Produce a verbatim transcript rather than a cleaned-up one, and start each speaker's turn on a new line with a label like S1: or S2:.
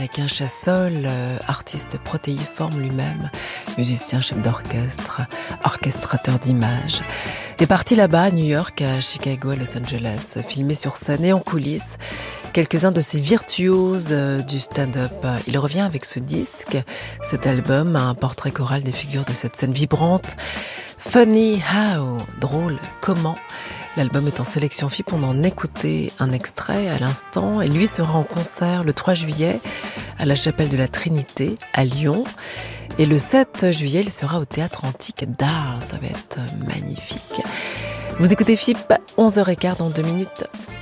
S1: Avec un Chassol, euh, artiste protéiforme lui-même, musicien, chef d'orchestre, orchestrateur d'images, est parti là-bas à New York, à Chicago, à Los Angeles, filmé sur scène et en coulisses quelques-uns de ses virtuoses euh, du stand-up. Il revient avec ce disque, cet album, un portrait choral des figures de cette scène vibrante. Funny How, drôle, comment. L'album est en sélection F I P, on en écoutait un extrait à l'instant, et lui sera en concert le trois juillet à la Chapelle de la Trinité à Lyon, et le sept juillet il sera au Théâtre Antique d'Arles, ça va être magnifique. Vous écoutez F I P, onze heures quinze dans deux minutes.